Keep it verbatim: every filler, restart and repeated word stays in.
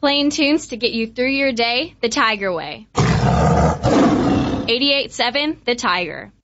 Playing tunes to get you through your day the Tiger way. eighty-eight point seven The Tiger.